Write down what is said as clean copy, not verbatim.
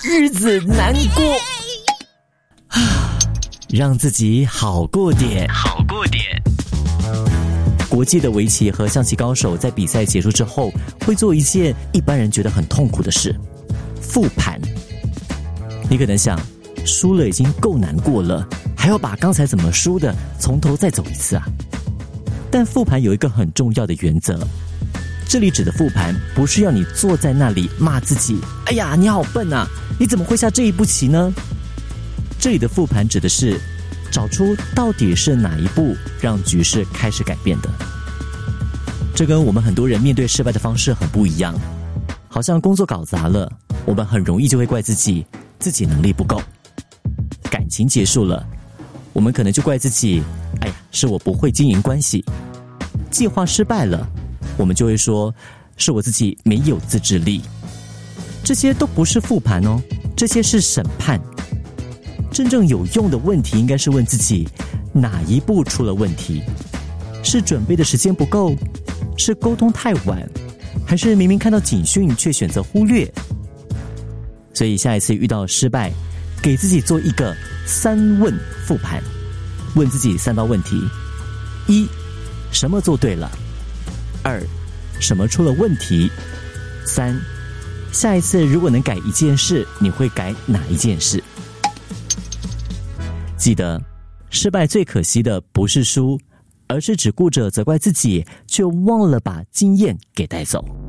日子难过让自己好过点。国际的围棋和象棋高手在比赛结束之后，会做一件一般人觉得很痛苦的事——复盘。你可能想，输了已经够难过了，还要把刚才怎么输的从头再走一次啊？但复盘有一个很重要的原则，这里指的复盘不是要你坐在那里骂自己，哎呀，你好笨啊，你怎么会下这一步棋呢？这里的复盘指的是找出到底是哪一步让局势开始改变的。这跟我们很多人面对失败的方式很不一样，好像工作搞砸了，我们很容易就会怪自己能力不够；感情结束了，我们可能就怪自己，哎呀，是我不会经营关系；计划失败了，我们就会说是我自己没有自制力。这些都不是复盘哦，这些是审判。真正有用的问题应该是问自己，哪一步出了问题？是准备的时间不够？是沟通太晚？还是明明看到警讯却选择忽略？所以下一次遇到失败，给自己做一个3问复盘，问自己3道问题： 1. 什么做对了？ 2. 什么出了问题？ 3. 下一次如果能改一件事，你会改哪一件事？记得，失败最可惜的不是输，而是只顾着责怪自己，却忘了把经验给带走。